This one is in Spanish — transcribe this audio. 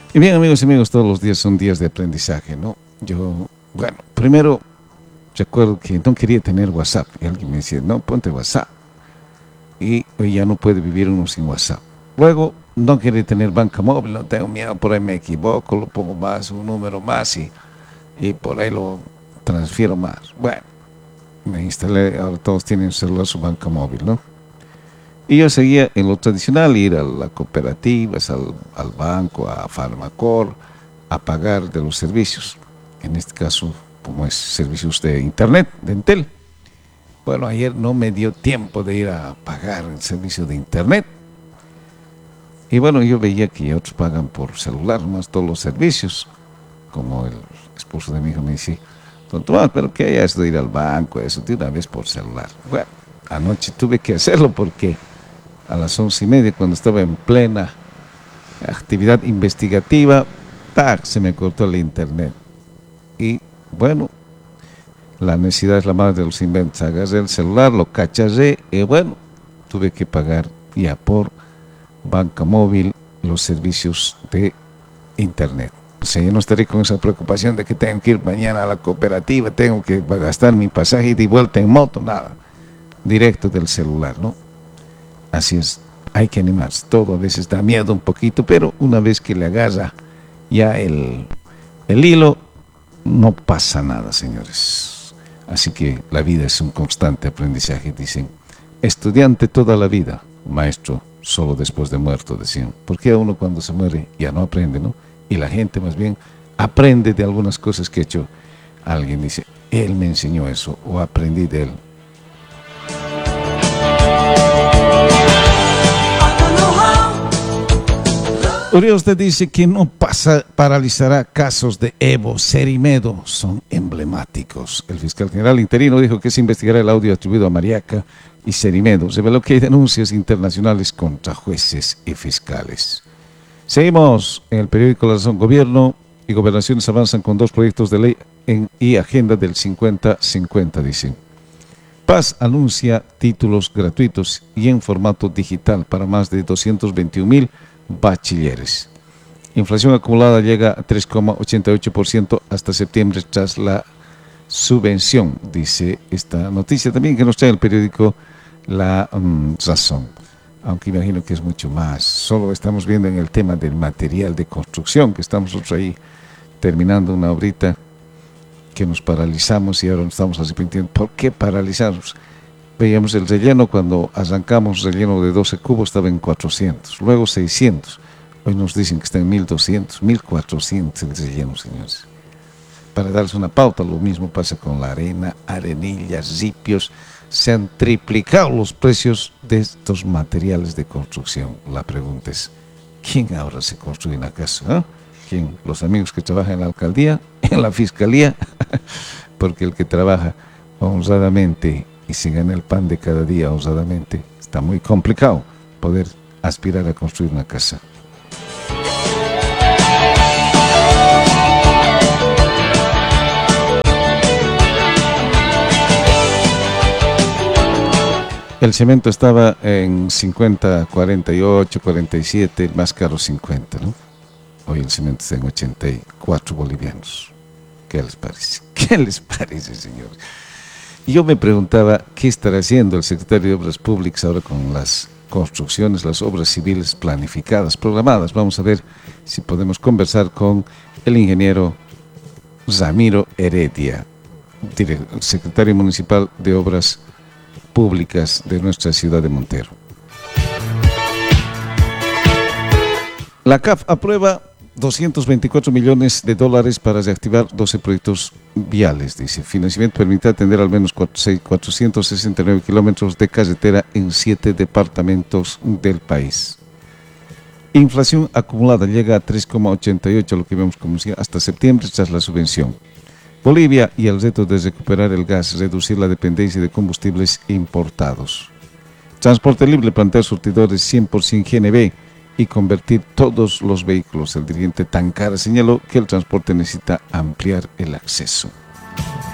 Y bien, amigos y amigos, todos los días son días de aprendizaje, ¿no? Bueno, primero recuerdo que no quería tener WhatsApp y alguien me decía, no, ponte WhatsApp. Y hoy ya no puede vivir uno sin WhatsApp. Luego, no quería tener banca móvil, no tengo miedo, por ahí me equivoco, lo pongo más, un número más y por ahí lo transfiero más. Bueno, me instalé, ahora todos tienen celular su banca móvil, ¿no? Y yo seguía en lo tradicional, ir a las cooperativas, al banco, a Farmacor, a pagar de los servicios. En este caso, como es servicios de internet, de Entel. Bueno, ayer no me dio tiempo de ir a pagar el servicio de internet. Y bueno, yo veía que otros pagan por celular, más todos los servicios. Como el esposo de mi hijo me dice, don Tomás, pero ¿qué hay esto de ir al banco? Eso de una vez por celular. Bueno, anoche tuve que hacerlo porque a las 11:30, cuando estaba en plena actividad investigativa, ¡tac!, se me cortó el internet. Y bueno, la necesidad es la madre de los inventos. Agarré el celular, lo cacharré y bueno, tuve que pagar ya por banca móvil los servicios de internet. O sea, yo no estaré con esa preocupación de que tengo que ir mañana a la cooperativa, tengo que gastar mi pasaje de vuelta en moto, nada. Directo del celular, ¿no? Así es, hay que animarse. Todo a veces da miedo un poquito, pero una vez que le agarra ya el hilo, no pasa nada, señores. Así que la vida es un constante aprendizaje, dicen. Estudiante toda la vida, maestro solo después de muerto, decían. Porque uno cuando se muere ya no aprende, ¿no? Y la gente más bien aprende de algunas cosas que ha hecho. Alguien dice, él me enseñó eso, o aprendí de él. Urioste dice que no paralizará casos de Evo, Cerimedo, son emblemáticos. El fiscal general interino dijo que se investigará el audio atribuido a Mariaca y Cerimedo. Reveló que hay denuncias internacionales contra jueces y fiscales. Seguimos en el periódico La Razón. Gobierno y gobernaciones avanzan con 2 proyectos de ley y agenda del 50-50, dicen. Paz anuncia títulos gratuitos y en formato digital para más de 221,000 bachilleres. Inflación acumulada llega a 3,88% hasta septiembre tras la subvención, dice esta noticia también que nos trae el periódico La Razón. Aunque imagino que es mucho más. Solo estamos viendo en el tema del material de construcción, que estamos nosotros ahí terminando una obrita que nos paralizamos y ahora nos estamos arrepintiendo. ¿Por qué paralizarnos? Veíamos el relleno, cuando arrancamos relleno de 12 cubos estaba en 400, luego 600. Hoy nos dicen que está en 1200, 1400 el relleno, señores. Para darles una pauta, lo mismo pasa con la arena, arenillas, ripios. Se han triplicado los precios de estos materiales de construcción. La pregunta es, ¿quién ahora se construye una casa? ¿Eh? ¿Quién? ¿Los amigos que trabajan en la alcaldía? ¿En la fiscalía? Porque el que trabaja honradamente y se gana el pan de cada día honradamente, está muy complicado poder aspirar a construir una casa. El cemento estaba en 50, 48, 47, el más caro 50, ¿no? Hoy el cemento está en 84 bolivianos. ¿Qué les parece? ¿Qué les parece, señores? Y yo me preguntaba, ¿qué estará haciendo el secretario de Obras Públicas ahora con las construcciones, las obras civiles planificadas, programadas? Vamos a ver si podemos conversar con el ingeniero Ramiro Heredia, secretario municipal de Obras Públicas de nuestra ciudad de Montero. La CAF aprueba $224 millones para reactivar 12 proyectos viales, dice. Financiamiento permite atender al menos 469 kilómetros de carretera en 7 departamentos del país. Inflación acumulada llega a 3,88, lo que vemos como decía, hasta septiembre tras la subvención. Bolivia y el reto de recuperar el gas, reducir la dependencia de combustibles importados. Transporte libre plantea surtidores 100% GNV y convertir todos los vehículos. El dirigente Tancara señaló que el transporte necesita ampliar el acceso.